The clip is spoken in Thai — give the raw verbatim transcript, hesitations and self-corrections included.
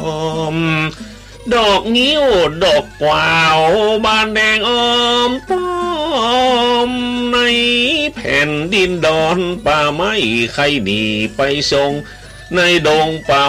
ดอกงิ้วดอกกวาวบานแดงอ้อมต้อมในแผ่นดินดอนป่าไม้ใครหนีไปทรงในดงป่า